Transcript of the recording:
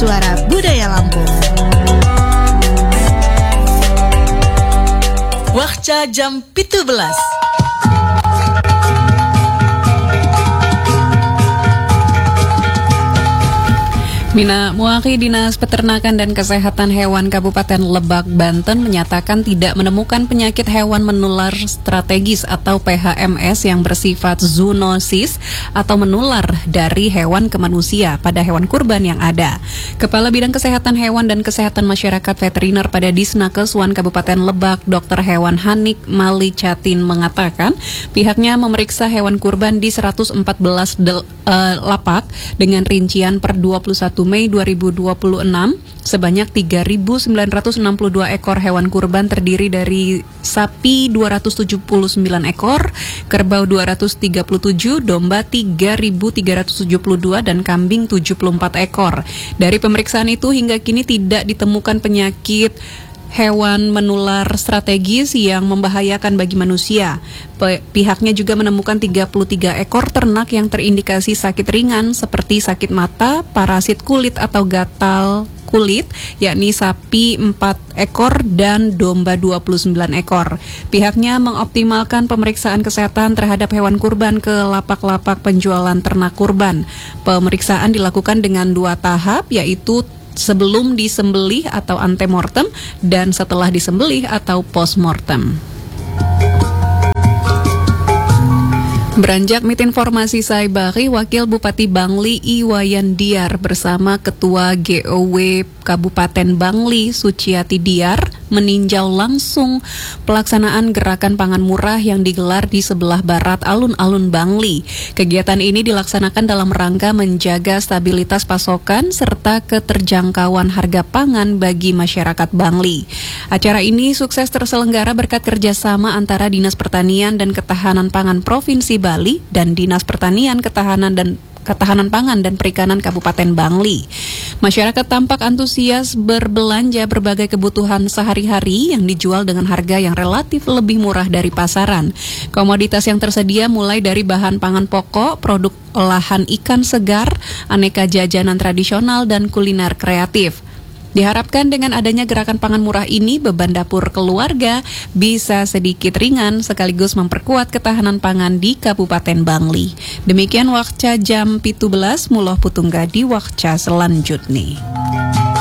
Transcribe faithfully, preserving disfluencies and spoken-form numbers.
Suara Budaya Lampung. Wakca jam pitu belas. Mina Muaki, Dinas Peternakan dan Kesehatan Hewan Kabupaten Lebak, Banten menyatakan tidak menemukan penyakit hewan menular strategis atau P H M S yang bersifat zoonosis atau menular dari hewan ke manusia pada hewan kurban yang ada. Kepala Bidang Kesehatan Hewan dan Kesehatan Masyarakat Veteriner pada Disnakeswan Kabupaten Lebak, Dokter Hewan Hanik Malicatin mengatakan pihaknya memeriksa hewan kurban di seratus empat belas del, uh, lapak dengan rincian per dua puluh satu Mei dua ribu dua puluh enam sebanyak tiga ribu sembilan ratus enam puluh dua ekor hewan kurban terdiri dari sapi dua ratus tujuh puluh sembilan ekor, kerbau dua ratus tiga puluh tujuh, domba tiga ribu tiga ratus tujuh puluh dua dan kambing tujuh puluh empat ekor. Dari pemeriksaan itu hingga kini tidak ditemukan penyakit hewan menular strategis yang membahayakan bagi manusia. Pihaknya juga menemukan tiga puluh tiga ekor ternak yang terindikasi sakit ringan seperti sakit mata, parasit kulit atau gatal kulit, yakni sapi empat ekor dan domba dua puluh sembilan ekor. Pihaknya mengoptimalkan pemeriksaan kesehatan terhadap hewan kurban ke lapak-lapak penjualan ternak kurban. Pemeriksaan dilakukan dengan dua tahap, yaitu sebelum disembelih atau antemortem dan setelah disembelih atau postmortem. Beranjak mit informasi Saibari, Wakil Bupati Bangli Iwayan Diar bersama Ketua G O W Kabupaten Bangli Suciati Diar meninjau langsung pelaksanaan gerakan pangan murah yang digelar di sebelah barat alun-alun Bangli. Kegiatan ini dilaksanakan dalam rangka menjaga stabilitas pasokan serta keterjangkauan harga pangan bagi masyarakat Bangli. Acara ini sukses terselenggara berkat kerjasama antara Dinas Pertanian dan Ketahanan Pangan Provinsi Bali dan Dinas Pertanian, Ketahanan dan Ketahanan Pangan dan Perikanan Kabupaten Bangli. Masyarakat tampak antusias berbelanja berbagai kebutuhan sehari-hari yang dijual dengan harga yang relatif lebih murah dari pasaran. Komoditas yang tersedia mulai dari bahan pangan pokok, produk olahan ikan segar, aneka jajanan tradisional dan kuliner kreatif. Diharapkan dengan adanya gerakan pangan murah ini, beban dapur keluarga bisa sedikit ringan sekaligus memperkuat ketahanan pangan di Kabupaten Bangli. Demikian Wakca jam pitu belas, Muloh Putunggadi Wakca selanjutnya.